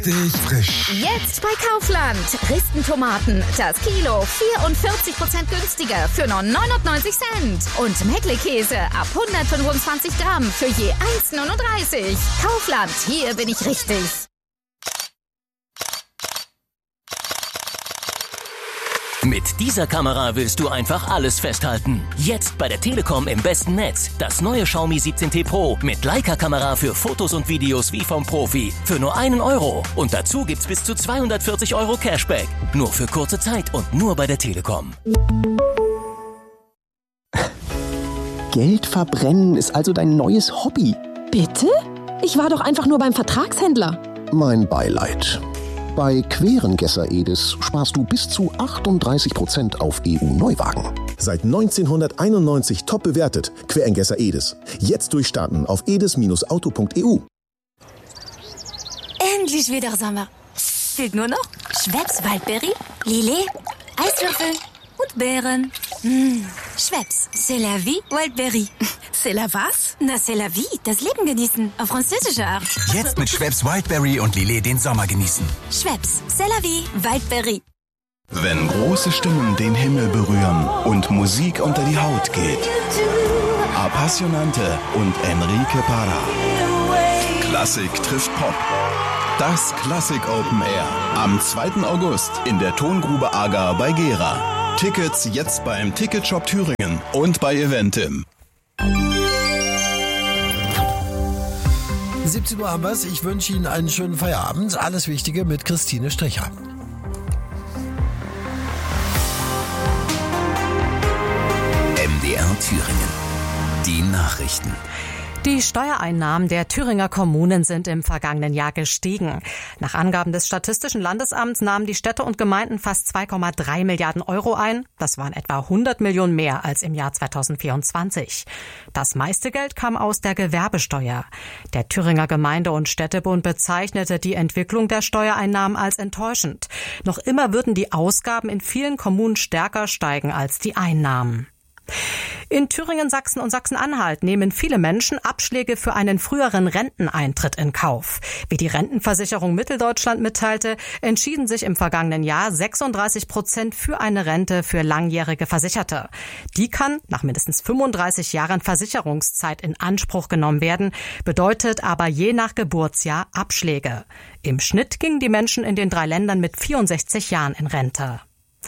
Frisch. Jetzt bei Kaufland. Ristentomaten. Das Kilo 44% günstiger für nur 99 Cent. Und Meckle-Käse ab 125 Gramm für je 1,39. Kaufland, hier bin ich richtig. Mit dieser Kamera willst du einfach alles festhalten. Jetzt bei der Telekom im besten Netz. Das neue Xiaomi 17T Pro mit Leica-Kamera für Fotos und Videos wie vom Profi. Für nur €1. Und dazu gibt's bis zu 240 € Cashback. Nur für kurze Zeit und nur bei der Telekom. Geld verbrennen ist also dein neues Hobby. Bitte? Ich war doch einfach nur beim Vertragshändler. Mein Beileid. Bei Querengesser Edis sparst du bis zu 38% auf EU-Neuwagen. Seit 1991 top bewertet. Querengesser Edis. Jetzt durchstarten auf edis-auto.eu. Endlich wieder Sommer. Fehlt nur noch Schweppes Waldberry, Lillet, Eiswürfel und Beeren. Schweppes, c'est la vie, Waldberry. C'est la was? Na, c'est la vie, das Leben genießen, auf französische Art. Jetzt mit Schweppes Wildberry und Lillet den Sommer genießen. Schweppes, c'est la vie, Waldberry. Wenn große Stimmen den Himmel berühren und Musik unter die Haut geht. Appassionante und Enrique Parra. Klassik trifft Pop. Das Klassik Open Air. Am 2. August in der Tongrube Agar bei Gera. Tickets jetzt beim Ticketshop Thüringen und bei Eventim. 17 Uhr haben wir's. Ich wünsche Ihnen einen schönen Feierabend. Alles Wichtige mit Christine Stricher. MDR Thüringen. Die Nachrichten. Die Steuereinnahmen der Thüringer Kommunen sind im vergangenen Jahr gestiegen. Nach Angaben des Statistischen Landesamts nahmen die Städte und Gemeinden fast 2,3 Milliarden € ein. Das waren etwa 100 Millionen mehr als im Jahr 2024. Das meiste Geld kam aus der Gewerbesteuer. Der Thüringer Gemeinde- und Städtebund bezeichnete die Entwicklung der Steuereinnahmen als enttäuschend. Noch immer würden die Ausgaben in vielen Kommunen stärker steigen als die Einnahmen. In Thüringen, Sachsen und Sachsen-Anhalt nehmen viele Menschen Abschläge für einen früheren Renteneintritt in Kauf. Wie die Rentenversicherung Mitteldeutschland mitteilte, entschieden sich im vergangenen Jahr 36% für eine Rente für langjährige Versicherte. Die kann nach mindestens 35 Jahren Versicherungszeit in Anspruch genommen werden, bedeutet aber je nach Geburtsjahr Abschläge. Im Schnitt gingen die Menschen in den 3 Ländern mit 64 Jahren in Rente.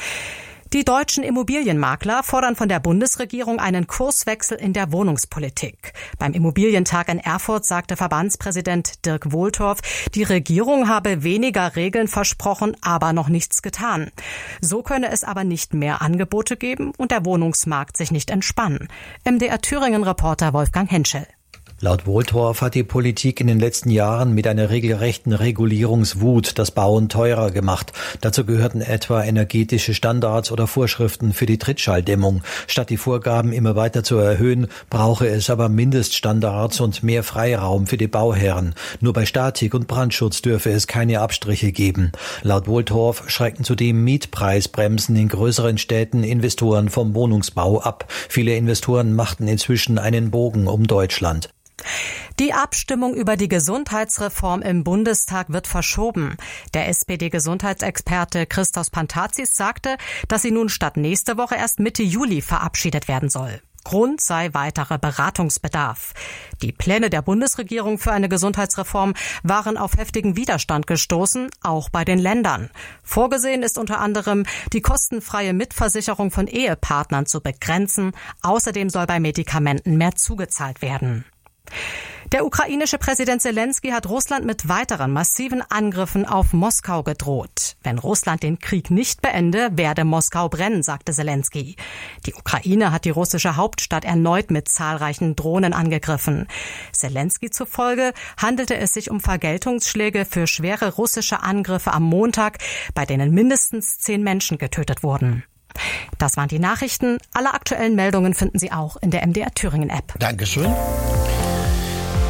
Die deutschen Immobilienmakler fordern von der Bundesregierung einen Kurswechsel in der Wohnungspolitik. Beim Immobilientag in Erfurt sagte Verbandspräsident Dirk Wohltorf, die Regierung habe weniger Regeln versprochen, aber noch nichts getan. So könne es aber nicht mehr Angebote geben und der Wohnungsmarkt sich nicht entspannen. MDR Thüringen-Reporter Wolfgang Henschel. Laut Wohltorf hat die Politik in den letzten Jahren mit einer regelrechten Regulierungswut das Bauen teurer gemacht. Dazu gehörten etwa energetische Standards oder Vorschriften für die Trittschalldämmung. Statt die Vorgaben immer weiter zu erhöhen, brauche es aber Mindeststandards und mehr Freiraum für die Bauherren. Nur bei Statik und Brandschutz dürfe es keine Abstriche geben. Laut Wohltorf schrecken zudem Mietpreisbremsen in größeren Städten Investoren vom Wohnungsbau ab. Viele Investoren machten inzwischen einen Bogen um Deutschland. Die Abstimmung über die Gesundheitsreform im Bundestag wird verschoben. Der SPD-Gesundheitsexperte Christos Pantazis sagte, dass sie nun statt nächste Woche erst Mitte Juli verabschiedet werden soll. Grund sei weiterer Beratungsbedarf. Die Pläne der Bundesregierung für eine Gesundheitsreform waren auf heftigen Widerstand gestoßen, auch bei den Ländern. Vorgesehen ist unter anderem, die kostenfreie Mitversicherung von Ehepartnern zu begrenzen. Außerdem soll bei Medikamenten mehr zugezahlt werden. Der ukrainische Präsident Selensky hat Russland mit weiteren massiven Angriffen auf Moskau gedroht. Wenn Russland den Krieg nicht beende, werde Moskau brennen, sagte Selensky. Die Ukraine hat die russische Hauptstadt erneut mit zahlreichen Drohnen angegriffen. Selensky zufolge handelte es sich um Vergeltungsschläge für schwere russische Angriffe am Montag, bei denen mindestens 10 Menschen getötet wurden. Das waren die Nachrichten. Alle aktuellen Meldungen finden Sie auch in der MDR Thüringen App. Dankeschön.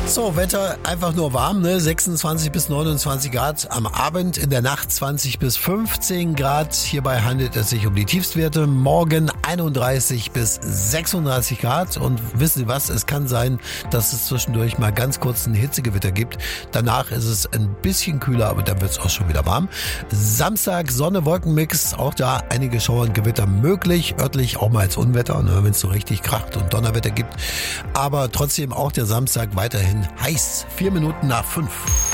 So, Wetter einfach nur warm, ne? 26 bis 29 Grad am Abend, in der Nacht 20 bis 15 Grad. Hierbei handelt es sich um die Tiefstwerte. Morgen 31 bis 36 Grad. Und wissen Sie was? Es kann sein, dass es zwischendurch mal ganz kurz ein Hitzegewitter gibt. Danach ist es ein bisschen kühler, aber dann wird es auch schon wieder warm. Samstag Sonne-Wolken-Mix. Auch da einige Schauer und Gewitter möglich. Örtlich auch mal als Unwetter, ne? Wenn es so richtig kracht und Donnerwetter gibt. Aber trotzdem auch der Samstag weiterhin heiß. 4 Minuten nach 5.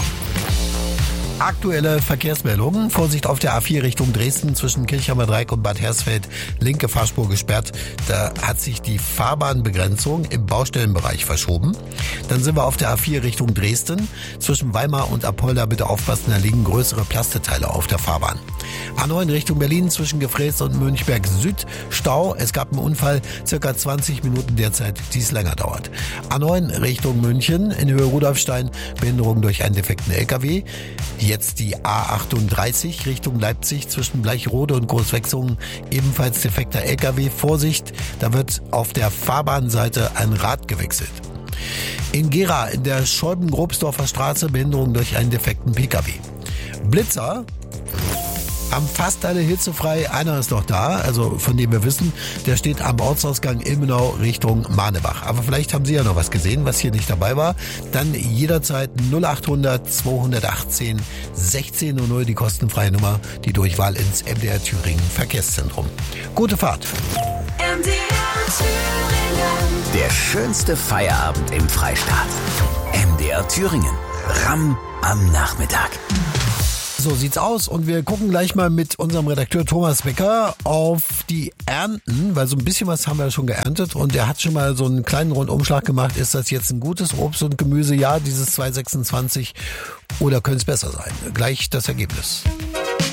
Aktuelle Verkehrsmeldungen. Vorsicht auf der A4 Richtung Dresden zwischen Kirchheimer Dreieck und Bad Hersfeld. Linke Fahrspur gesperrt. Da hat sich die Fahrbahnbegrenzung im Baustellenbereich verschoben. Dann sind wir auf der A4 Richtung Dresden. Zwischen Weimar und Apolda bitte aufpassen, da liegen größere Plasteteile auf der Fahrbahn. A9 Richtung Berlin zwischen Gefräß und Mönchberg Süd. Stau. Es gab einen Unfall. Circa 20 Minuten derzeit, die es länger dauert. A9 Richtung München in Höhe Rudolfstein. Behinderung durch einen defekten LKW. Jetzt die A38 Richtung Leipzig zwischen Bleichrode und Großwechsungen. Ebenfalls defekter LKW. Vorsicht, da wird auf der Fahrbahnseite ein Rad gewechselt. In Gera in der Scheuben-Grobsdorfer Straße Behinderung durch einen defekten PKW. Blitzer. Haben fast alle hitzefrei. Einer ist noch da, also von dem wir wissen, der steht am Ortsausgang Ilmenau Richtung Manebach. Aber vielleicht haben Sie ja noch was gesehen, was hier nicht dabei war. Dann jederzeit 0800 218 1600, die kostenfreie Nummer, die Durchwahl ins MDR Thüringen Verkehrszentrum. Gute Fahrt. MDR Thüringen. Der schönste Feierabend im Freistaat. MDR Thüringen. Ramm am Nachmittag. So sieht's aus und wir gucken gleich mal mit unserem Redakteur Thomas Becker auf die Ernten, weil so ein bisschen was haben wir schon geerntet und er hat schon mal so einen kleinen Rundumschlag gemacht. Ist das jetzt ein gutes Obst und Gemüse? Ja, dieses 2026 oder könnte es besser sein? Gleich das Ergebnis.